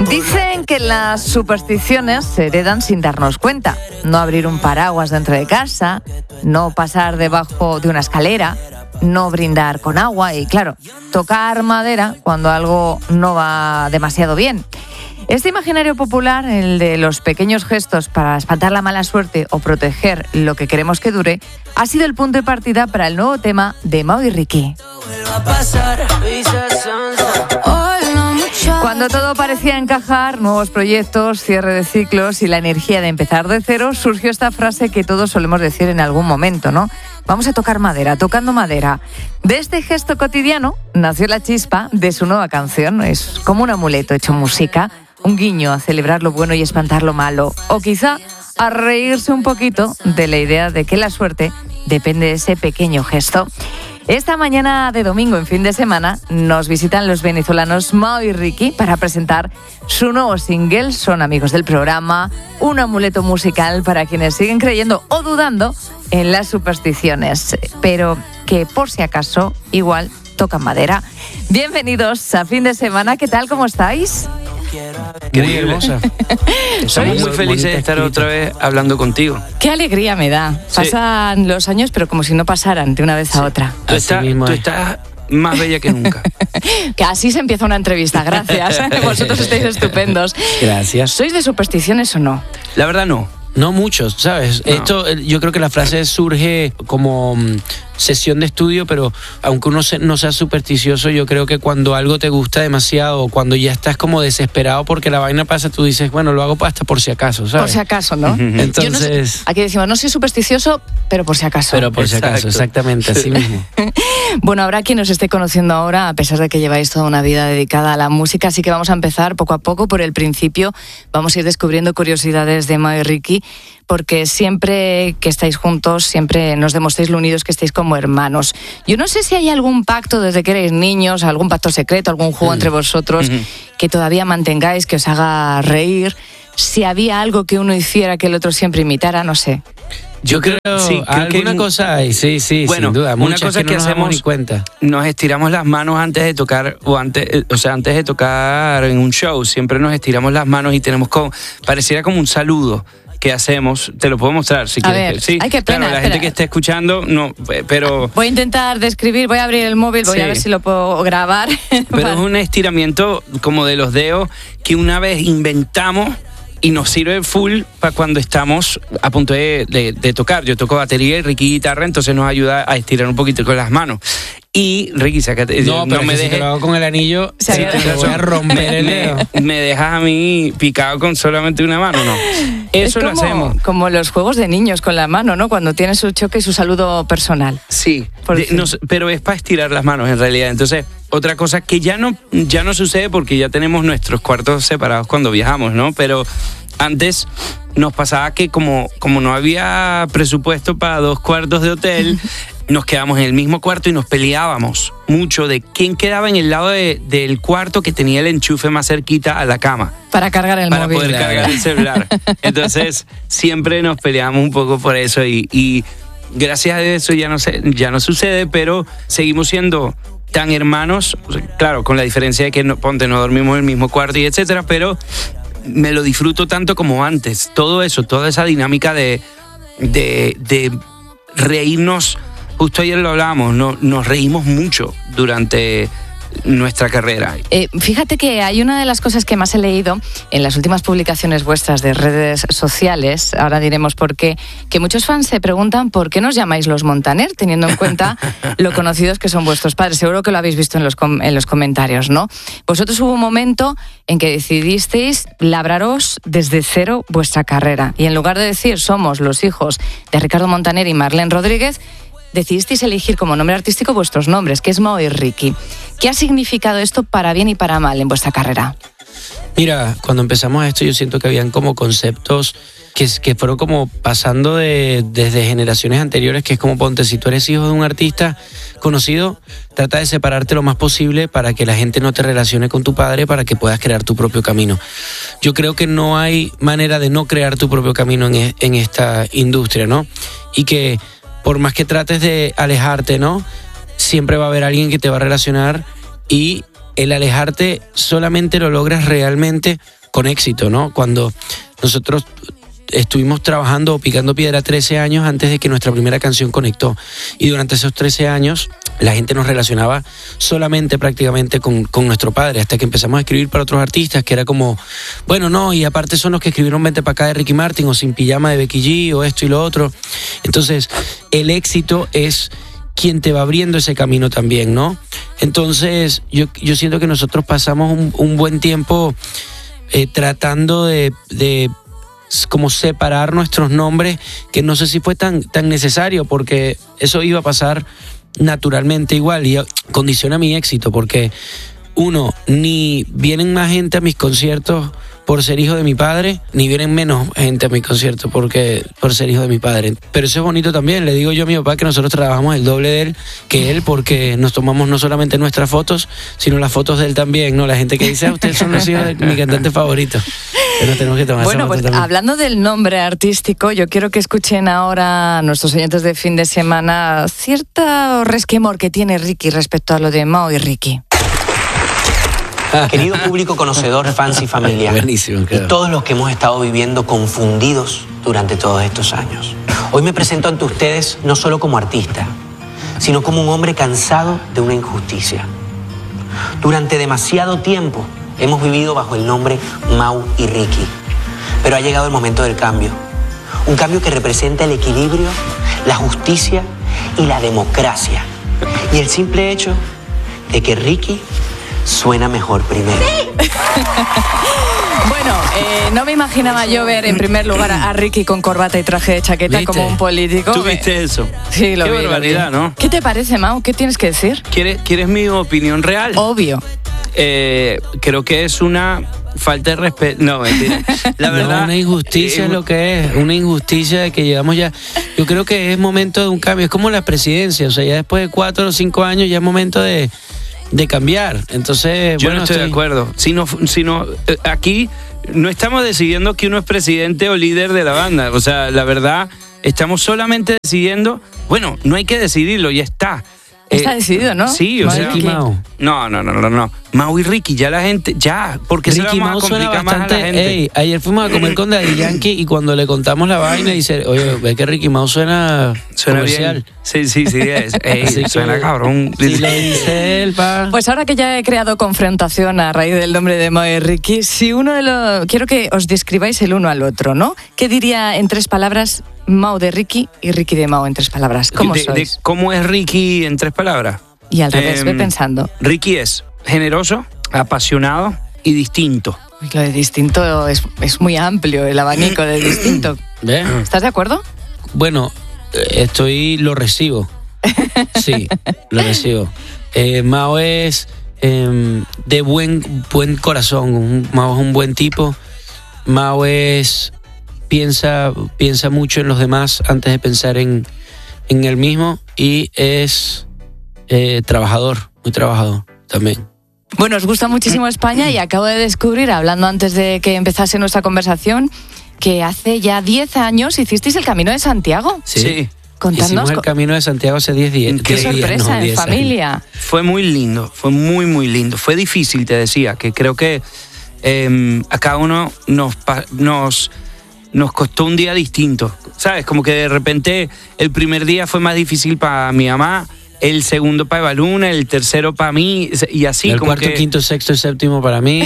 Dicen que las supersticiones se heredan sin darnos cuenta. No abrir un paraguas dentro de casa, no pasar debajo de una escalera, no brindar con agua y, claro, tocar madera cuando algo no va demasiado bien. Este imaginario popular, el de los pequeños gestos para espantar la mala suerte o proteger lo que queremos que dure, ha sido el punto de partida para el nuevo tema de Mau y Ricky. Cuando todo parecía encajar, nuevos proyectos, cierre de ciclos y la energía de empezar de cero, surgió esta frase que todos solemos decir en algún momento, ¿no? Vamos a tocar madera, tocando madera. De este gesto cotidiano nació la chispa de su nueva canción. Es como un amuleto hecho música, un guiño a celebrar lo bueno y espantar lo malo. O quizá a reírse un poquito de la idea de que la suerte depende de ese pequeño gesto. Esta mañana de domingo, en fin de semana, nos visitan los venezolanos Mau y Ricky para presentar su nuevo single. Son amigos del programa, un amuleto musical para quienes siguen creyendo o dudando en las supersticiones, pero que por si acaso igual tocan madera. Bienvenidos a fin de semana, ¿qué tal? ¿Cómo estáis? Qué hermosa. Somos muy felices de estar otra vez hablando contigo. Qué alegría me da. Pasan los años, pero como si no pasaran de una vez a otra. Tú estás más bella que nunca. Que así se empieza una entrevista, gracias. Vosotros estáis estupendos. Gracias. ¿Sois de supersticiones o no? La verdad no. No muchos, ¿sabes? No. Esto, yo creo que la frase surge como sesión de estudio, pero aunque uno no sea supersticioso, yo creo que cuando algo te gusta demasiado, o cuando ya estás como desesperado porque la vaina pasa, tú dices, bueno, lo hago hasta por si acaso, ¿sabes? Por si acaso, ¿no? Entonces... Aquí decimos, no soy supersticioso, pero por si acaso. Pero por si acaso, exactamente, así mismo. Bueno, habrá quien nos esté conociendo ahora, a pesar de que lleváis toda una vida dedicada a la música, así que vamos a empezar poco a poco por el principio. Vamos a ir descubriendo curiosidades de Mau y Ricky, porque siempre que estáis juntos, siempre nos demostráis lo unidos que estáis como hermanos. Yo no sé si hay algún pacto desde que erais niños, algún pacto secreto, algún juego entre vosotros que todavía mantengáis, que os haga reír. Si había algo que uno hiciera que el otro siempre imitara, no sé. Yo creo, sí, alguna cosa hay, sí, bueno, sin duda. Una cosa que hacemos, nos estiramos las manos antes de tocar, antes de tocar en un show, siempre nos estiramos las manos y tenemos pareciera como un saludo que hacemos. Te lo puedo mostrar si quieres. Ver, sí, ay, qué pena, claro, la gente que esté escuchando, no, pero... Voy a intentar describir, voy a abrir el móvil, voy a ver si lo puedo grabar. Pero es un estiramiento como de los dedos que una vez inventamos y nos sirve full para cuando estamos a punto de tocar. Yo toco batería y Ricky guitarra, entonces nos ayuda a estirar un poquito con las manos. Y Ricky, sácate. No me dejes. Si te lo hago con el anillo, te voy a romper el dedo. ¿Me dejas a mí picado con solamente una mano? No. Eso lo hacemos. Como los juegos de niños con la mano, ¿no? Cuando tienes su choque y su saludo personal. Sí, pero es para estirar las manos en realidad. Entonces, otra cosa que ya no sucede porque ya tenemos nuestros cuartos separados cuando viajamos, ¿no? Pero antes nos pasaba que como no había presupuesto para 2 cuartos de hotel, nos quedamos en el mismo cuarto y nos peleábamos mucho de quién quedaba en el lado del cuarto que tenía el enchufe más cerquita a la cama. Para cargar el móvil. Para poder cargar el celular. Entonces, siempre nos peleamos un poco por eso y gracias a eso ya no sucede, pero seguimos siendo tan hermanos, claro, con la diferencia de que no dormimos en el mismo cuarto y etcétera, pero me lo disfruto tanto como antes. Todo eso, toda esa dinámica de reírnos. Justo ayer lo hablábamos, nos reímos mucho durante nuestra carrera. Fíjate que hay una de las cosas que más he leído en las últimas publicaciones vuestras de redes sociales, ahora diremos por qué, que muchos fans se preguntan por qué nos llamáis los Montaner, teniendo en cuenta lo conocidos que son vuestros padres. Seguro que lo habéis visto en los comentarios, ¿no? Vosotros hubo un momento en que decidisteis labraros desde cero vuestra carrera y en lugar de decir somos los hijos de Ricardo Montaner y Marlene Rodríguez, decidisteis elegir como nombre artístico vuestros nombres, que es Mau y Ricky. ¿Qué ha significado esto para bien y para mal en vuestra carrera? Mira, cuando empezamos esto yo siento que habían como conceptos que fueron como pasando desde generaciones anteriores, que es como ponte, si tú eres hijo de un artista conocido, trata de separarte lo más posible para que la gente no te relacione con tu padre, para que puedas crear tu propio camino. Yo creo que no hay manera de no crear tu propio camino en esta industria, ¿no? Y que por más que trates de alejarte, ¿no? Siempre va a haber alguien que te va a relacionar y el alejarte solamente lo logras realmente con éxito, ¿no? Cuando nosotros estuvimos trabajando o picando piedra 13 años antes de que nuestra primera canción conectó. Y durante esos 13 años la gente nos relacionaba solamente prácticamente con nuestro padre, hasta que empezamos a escribir para otros artistas, que era como, bueno, no, y aparte son los que escribieron Vente pa' acá de Ricky Martin, o Sin pijama de Becky G, o esto y lo otro. Entonces, el éxito es quien te va abriendo ese camino también, ¿no? Entonces, yo siento que nosotros pasamos un buen tiempo tratando de como separar nuestros nombres, que no sé si fue tan necesario, porque eso iba a pasar naturalmente igual y condiciona mi éxito, porque uno, ni vienen más gente a mis conciertos por ser hijo de mi padre, ni vienen menos gente a mis conciertos por ser hijo de mi padre. Pero eso es bonito también. Le digo yo a mi papá que nosotros trabajamos el doble de él que él, porque nos tomamos no solamente nuestras fotos, sino las fotos de él también, ¿no? La gente que dice, ustedes son los hijos de mi cantante favorito. Pero nos tenemos que tomar. Bueno, pues también. Hablando del nombre artístico, yo quiero que escuchen ahora nuestros oyentes de fin de semana cierto resquemor que tiene Ricky respecto a lo de Mao y Ricky. Querido público conocedor, fans y familia, buenísimo, y todos los que hemos estado viviendo confundidos durante todos estos años. Hoy me presento ante ustedes no solo como artista, sino como un hombre cansado de una injusticia. Durante demasiado tiempo hemos vivido bajo el nombre Mau y Ricky, pero ha llegado el momento del cambio. Un cambio que representa el equilibrio, la justicia y la democracia. Y el simple hecho de que Ricky suena mejor primero. ¡Sí! Bueno, no me imaginaba yo ver en primer lugar a Ricky con corbata y traje de chaqueta. ¿Viste? Como un político. ¿Tú viste eso? Sí, lo vi. Qué barbaridad, ¿no? ¿Qué te parece, Mau? ¿Qué tienes que decir? ¿Quieres mi opinión real? Obvio. Creo que es una falta de respeto. No, mentira. La verdad, no, una injusticia es lo que es. Una injusticia de que llevamos ya. Yo creo que es momento de un cambio. Es como la presidencia. O sea, ya después de 4 o 5 años ya es momento de cambiar. Entonces, yo no estoy de acuerdo. Aquí no estamos decidiendo que uno es presidente o líder de la banda. O sea, la verdad, estamos solamente decidiendo. Bueno, no hay que decidirlo, ya está. Está decidido, ¿no? Sí, o sea, Mau. No. Mau y Ricky, ya la gente, ya, porque se Ricky la vamos a complicar más a la gente. Ey, ayer fuimos a comer con Daddy Yankee y cuando le contamos la vaina dice, oye, ve que Ricky Mau suena comercial. Bien. Sí, suena cabrón. Sí, lo dice él, pa. Pues ahora que ya he creado confrontación a raíz del nombre de Mau y Ricky, si quiero que os describáis el uno al otro, ¿no? ¿Qué diría en 3 palabras Mau de Ricky y Ricky de Mau en 3 palabras? ¿Cómo sois? ¿Cómo es Ricky en 3 palabras? Y al revés, ve pensando. Ricky es generoso, apasionado y distinto. Uy, lo de distinto es muy amplio, el abanico de distinto. ¿Ve? ¿Estás de acuerdo? Bueno, lo recibo. Sí, lo recibo. Mao es de buen corazón. Mao es un buen tipo. Mao piensa mucho en los demás antes de pensar en él mismo, y es trabajador, muy trabajador también. Bueno, os gusta muchísimo España y acabo de descubrir, hablando antes de que empezase nuestra conversación, que hace ya 10 años hicisteis el Camino de Santiago. Sí. Contadnos. Hicimos el Camino de Santiago hace 10 días. Qué sorpresa, en familia. Fue muy lindo, fue muy, muy lindo. Fue difícil, te decía, que creo que a cada uno nos costó un día distinto, ¿sabes? Como que de repente el primer día fue más difícil para mi mamá, el segundo para Eva Luna, el tercero para mí, y así. El como cuarto, quinto, sexto y séptimo para mí.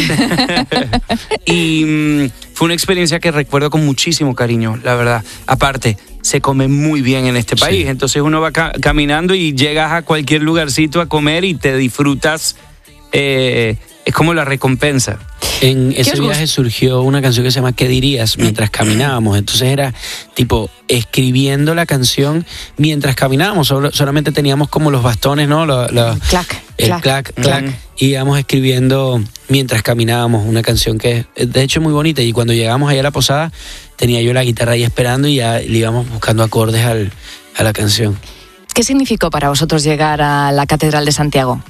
Y fue una experiencia que recuerdo con muchísimo cariño, la verdad. Aparte, se come muy bien en este país, entonces uno va caminando y llegas a cualquier lugarcito a comer y te disfrutas. Es como la recompensa. En ese viaje surgió una canción que se llama ¿Qué dirías? Mientras caminábamos. Entonces era tipo escribiendo la canción mientras caminábamos. Solamente teníamos como los bastones, ¿no? El clac. Y íbamos escribiendo mientras caminábamos una canción que es de hecho muy bonita. Y cuando llegamos allá a la posada tenía yo la guitarra ahí esperando y ya le íbamos buscando acordes a la canción. ¿Qué significó para vosotros llegar a la Catedral de Santiago?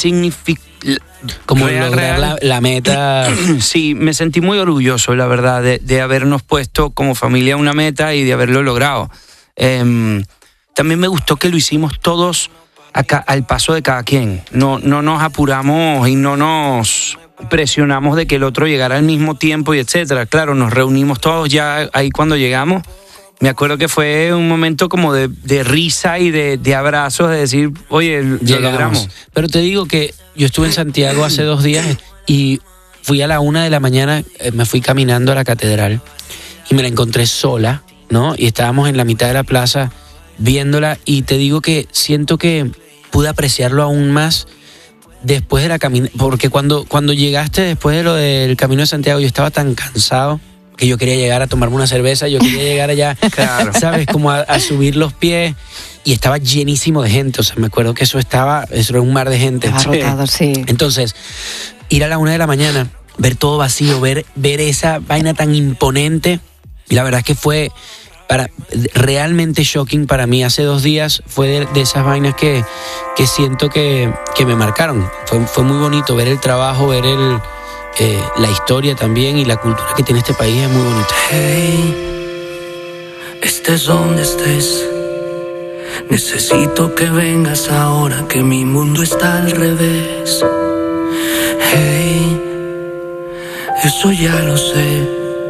Como lograr la meta. Sí, me sentí muy orgulloso, la verdad, de habernos puesto como familia una meta y de haberlo logrado. También me gustó que lo hicimos todos al paso de cada quien. No nos apuramos y no nos presionamos de que el otro llegara al mismo tiempo y etcétera. Claro, nos reunimos todos ya ahí cuando llegamos. Me acuerdo que fue un momento como de risa y de abrazos, de decir, oye, lo logramos. Pero te digo que yo estuve en Santiago hace 2 días y fui a la 1 de la mañana, me fui caminando a la catedral y me la encontré sola, ¿no? Y estábamos en la mitad de la plaza viéndola y te digo que siento que pude apreciarlo aún más después de la caminata, porque cuando llegaste después de lo del Camino de Santiago yo estaba tan cansado que yo quería llegar a tomarme una cerveza, yo quería llegar allá, claro, ¿sabes? Como a subir los pies y estaba llenísimo de gente, o sea, me acuerdo que eso era un mar de gente. Abarrotado, sí. Entonces, ir a la 1 de la mañana, ver todo vacío, ver esa vaina tan imponente, y la verdad es que fue realmente shocking para mí. Hace 2 días fue de esas vainas que siento que me marcaron. Fue muy bonito ver el trabajo, ver la historia también y la cultura que tiene este país, es muy bonito. Hey, estés donde estés, necesito que vengas ahora que mi mundo está al revés. Hey, eso ya lo sé.